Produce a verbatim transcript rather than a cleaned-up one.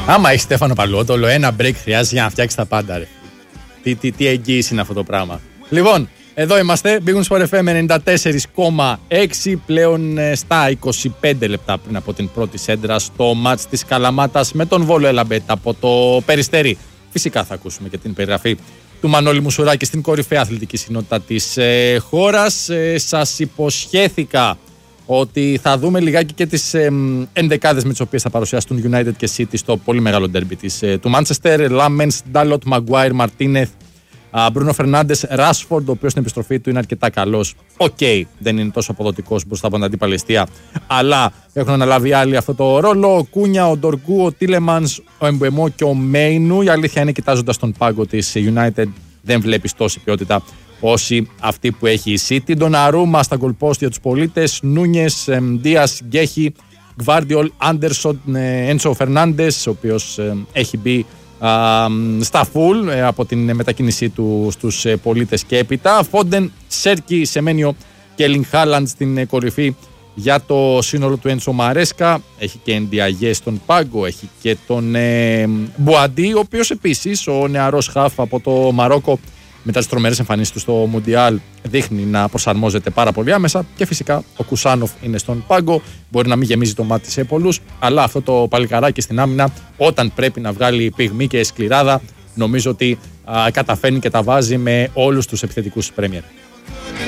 Άμα έχει Στέφανο Παλαιότολο, ένα break χρειάζεται για να φτιάξει τα πάντα, ρε. Τι, τι, τι εγγύηση είναι αυτό το πράγμα. Λοιπόν, εδώ είμαστε. Big Win Sport εφ εμ ενενήντα τέσσερα κόμμα έξι, πλέον στα είκοσι πέντε λεπτά πριν από την πρώτη σέντρα στο μάτς της Καλαμάτας με τον Βόλο Ελαμπέτ από το Περιστέρι. Φυσικά θα ακούσουμε και την περιγραφή του Μανώλη Μουσουράκη στην κορυφαία αθλητική συνότητα της ε, χώρας. Ε, σας υποσχέθηκα ότι θα δούμε λιγάκι και τις ε, ενδεκάδες με τις οποίες θα παρουσιαστούν United και City στο πολύ μεγάλο ντέρμπι της, ε, του Manchester. Λάμενς, Ντάλοτ, Μαγκουάιρ, Μαρτίνεθ, Μπρούνο Φερνάντες, Ράσφορντ, ο οποίος στην επιστροφή του είναι αρκετά καλός. Οκ, okay, δεν είναι τόσο αποδοτικός μπροστά από την αντίπαλη εστία, αλλά έχουν αναλάβει άλλοι αυτό το ρόλο. Ο Κούνια, ο Ντορκού, ο Τίλεμανς, ο Εμπουεμό και ο Μέινου. Η αλήθεια είναι, κοιτάζοντας τον πάγκο της United, δεν βλέπεις τόση ποιότητα όσοι αυτή που έχει η City. Ντοναρούμα στα γκολπόστ για τους πολίτες, Νούνιες, Ντίας, Γκέχι, Γκβάρντιολ, Άντερσον, Έντσο Φερνάντες, ο οποίος έχει μπει Uh, στα full uh, από την μετακίνησή του στους uh, πολίτες και έπειτα. Φόντεν, Σέρκι, Σεμένιο και Έλινγκ Χάλαντ στην uh, κορυφή για το σύνολο του Έντσο Μαρέσκα. Έχει και Εντιαγέ στον πάγκο, έχει και τον uh, Μπουαντί, ο οποίος επίσης, ο νεαρός χαφ από το Μαρόκο, μετά τις τρομερές εμφανίσεις του στο Μουντιάλ, δείχνει να προσαρμόζεται πάρα πολύ άμεσα. Και φυσικά ο Κουσάνοφ είναι στον πάγκο. Μπορεί να μην γεμίζει το μάτι σε πολλούς, αλλά αυτό το παλικαράκι στην άμυνα, όταν πρέπει να βγάλει πυγμή και σκληράδα, νομίζω ότι α, καταφέρνει και τα βάζει με όλους τους επιθετικούς Πρέμιερ.